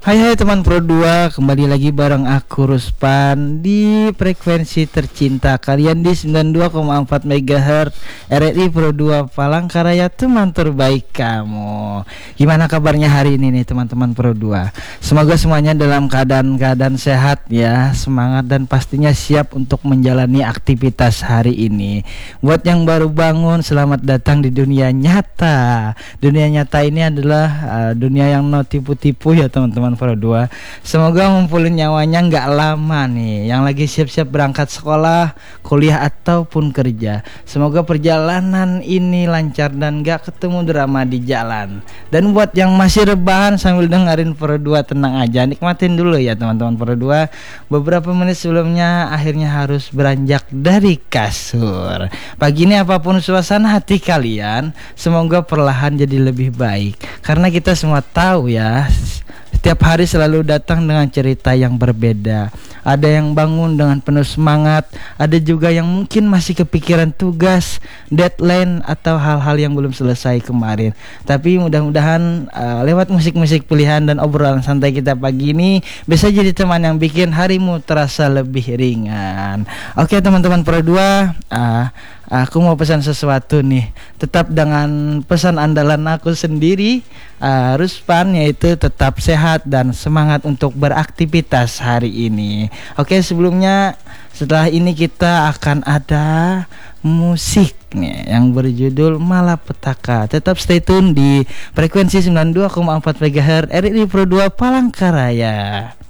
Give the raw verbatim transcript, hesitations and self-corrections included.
Hai hai teman Pro dua, kembali lagi bareng aku Ruspan di frekuensi tercinta kalian di sembilan puluh dua koma empat megahertz R R I Pro dua Palangkaraya, teman terbaik kamu. Gimana kabarnya hari ini nih teman-teman Pro dua? Semoga semuanya dalam keadaan-keadaan sehat ya, semangat dan pastinya siap untuk menjalani aktivitas hari ini. Buat yang baru bangun, selamat datang di dunia nyata. Dunia nyata ini adalah uh, dunia yang no tipu-tipu ya teman-teman Pro dua. Semoga ngumpulin nyawanya nggak lama nih, yang lagi siap-siap berangkat sekolah, kuliah ataupun kerja. Semoga perjalanan ini lancar dan nggak ketemu drama di jalan. Dan buat yang masih rebahan sambil dengerin Pro dua, tenang aja, nikmatin dulu ya teman-teman Pro dua. Beberapa menit sebelumnya akhirnya harus beranjak dari kasur. Pagi ini apapun suasana hati kalian, semoga perlahan jadi lebih baik. Karena kita semua tahu ya, setiap hari selalu datang dengan cerita yang berbeda. Ada yang bangun dengan penuh semangat, ada juga yang mungkin masih kepikiran tugas, deadline, atau hal-hal yang belum selesai kemarin. Tapi mudah-mudahan uh, lewat musik-musik pilihan dan obrolan santai kita pagi ini bisa jadi teman yang bikin harimu terasa lebih ringan. Oke teman-teman Pro dua, uh, aku mau pesan sesuatu nih. Tetap dengan pesan andalan aku sendiri, uh, Ruspan, yaitu tetap sehat dan semangat untuk beraktivitas hari ini. Oke, sebelumnya setelah ini kita akan ada musik nih yang berjudul Malapetaka. Tetap stay tune di frekuensi sembilan puluh dua koma empat megahertz R R I Pro dua Palangkaraya.